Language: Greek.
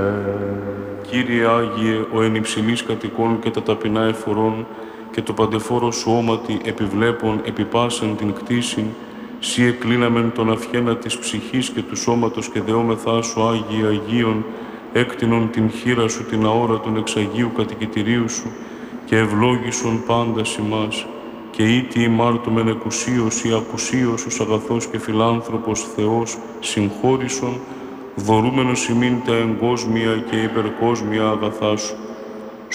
Κύριε Άγιε, ο εν υψηλής κατοικών και τα ταπεινά εφορών και το παντεφόρο σου όματι επιβλέπων επιπάσεν την κτήσιν, σύ εκλίναμεν τον αυχένα της ψυχής και του σώματος και δεόμεθά σου Άγιε Αγίων, έκτινον την χείρα σου την αόρατον εξ Αγίου κατοικητηρίου σου και ευλόγησον πάντα ημάς, και ήτι ημάρτωμεν εκουσίως ή απουσίως ως αγαθός και φιλάνθρωπος Θεός συγχώρησον, δωρούμενος ημίν τα εγκόσμια και υπερκόσμια αγαθά σου.